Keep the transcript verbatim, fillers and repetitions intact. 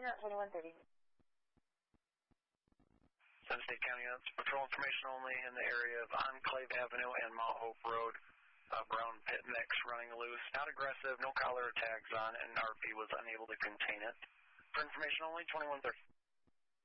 En route twenty-one thirty. Sun State County, that's patrol information only in the area of Enclave Avenue and Mount Hope Road. Uh, brown pit mix running loose. Not aggressive, no collar or tags on, and R P was unable to contain it. For information only, twenty-one thirty.